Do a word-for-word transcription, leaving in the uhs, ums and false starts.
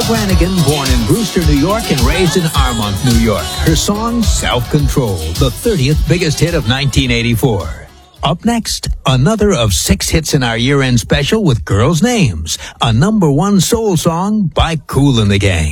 Flanagan, born in Brewster, New York, and raised in Armonk, New York. Her song, Self-Control, the thirtieth biggest hit of nineteen eighty-four. Up next, another of six hits in our year-end special with girls' names. A number one soul song by Kool and the Gang.